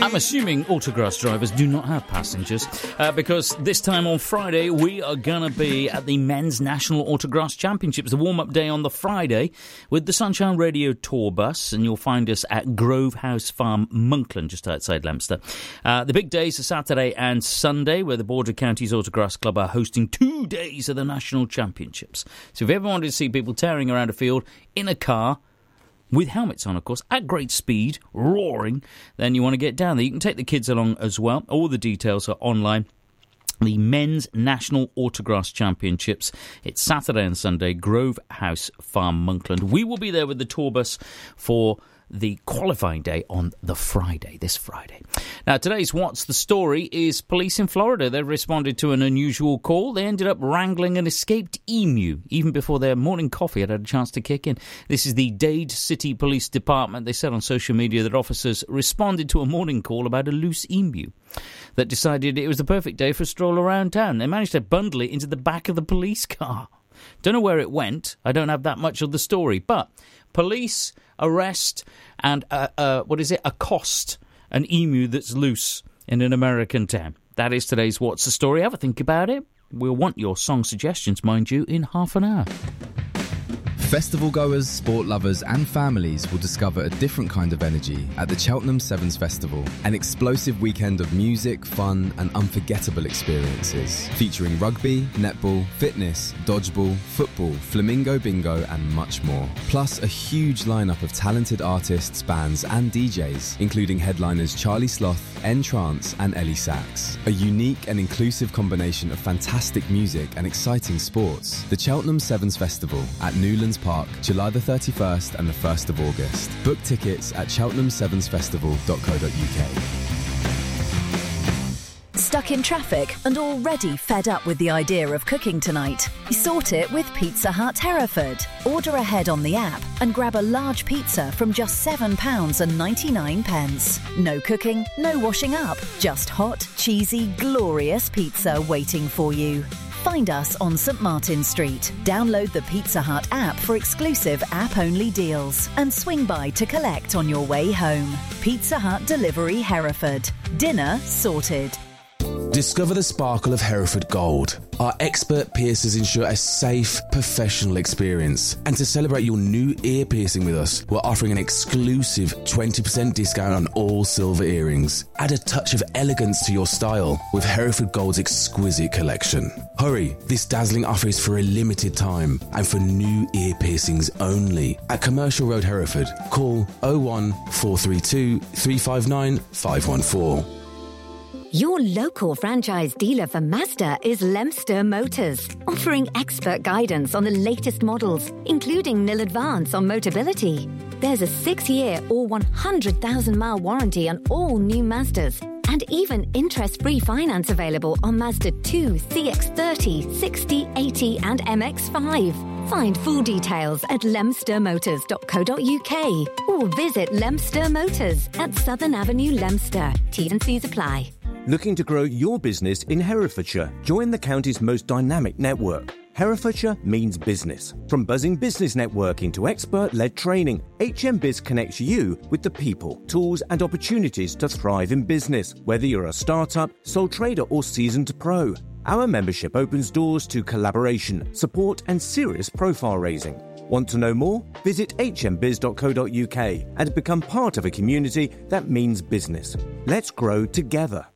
I'm assuming autograss drivers do not have passengers because this time on Friday we are going to be at the Men's National Autograss Championships, the warm-up day on the Friday with the Sunshine Radio tour bus, and you'll find us at Grove House Farm, Monkland, just outside Leominster. The big days are Saturday and Sunday, where the Border Counties Autograss Club are hosting 2 days of the National Championships. So if you ever wanted to see people tearing around a field in a car, with helmets on, of course, at great speed, roaring, then you want to get down there. You can take the kids along as well. All the details are online. The Men's National Autograss Championships. It's Saturday and Sunday, Grove House Farm, Monkland. We will be there with the tour bus for the qualifying day on the Friday, this Friday. Now, today's What's the Story is police in Florida. They've responded to an unusual call. They ended up wrangling an escaped emu even before their morning coffee had a chance to kick in. This is the Dade City Police Department. They said on social media that officers responded to a morning call about a loose emu that decided it was the perfect day for a stroll around town. They managed to bundle it into the back of the police car. Don't know where it went. I don't have that much of the story, but police arrest and accost an emu that's loose in an American town. That is today's What's the Story. Have a think about it. We'll want your song suggestions, mind you, in half an hour. Festival goers, sport lovers and families will discover a different kind of energy at the Cheltenham Sevens Festival. An explosive weekend of music, fun and unforgettable experiences. Featuring rugby, netball, fitness, dodgeball, football, flamingo bingo and much more. Plus a huge lineup of talented artists, bands and DJs, including headliners Charlie Sloth, N-Trance and Ellie Sachs. A unique and inclusive combination of fantastic music and exciting sports. The Cheltenham Sevens Festival at Newlands Park, July the 31st and the 1st of August. Book tickets at cheltenhamsevensfestival.co.uk. Stuck in traffic and already fed up with the idea of cooking tonight? Sort it with Pizza Hut Hereford. Order ahead on the app and grab a large pizza from just £7.99. No cooking, no washing up, just hot, cheesy, glorious pizza waiting for you. Find us on St Martin Street. Download the Pizza Hut app for exclusive app-only deals and swing by to collect on your way home. Pizza Hut Delivery Hereford. Dinner sorted. Discover the sparkle of Hereford Gold. Our expert piercers ensure a safe, professional experience. And to celebrate your new ear piercing with us, we're offering an exclusive 20% discount on all silver earrings. Add a touch of elegance to your style with Hereford Gold's exquisite collection. Hurry, this dazzling offer is for a limited time and for new ear piercings only. At Commercial Road, Hereford, call 01432 359 514. Your local franchise dealer for Mazda is Leominster Motors, offering expert guidance on the latest models, including nil advance on Motability. There's a 6-year or 100,000-mile warranty on all new Mazdas, and even interest-free finance available on Mazda 2, CX-30, 60, 80 and MX-5. Find full details at leominstermotors.co.uk or visit Leominster Motors at Southern Avenue, Leominster. T's and C's apply. Looking to grow your business in Herefordshire? Join the county's most dynamic network. Herefordshire means business. From buzzing business networking to expert-led training, HMBiz connects you with the people, tools and opportunities to thrive in business, whether you're a startup, sole trader or seasoned pro. Our membership opens doors to collaboration, support and serious profile raising. Want to know more? Visit hmbiz.co.uk and become part of a community that means business. Let's grow together.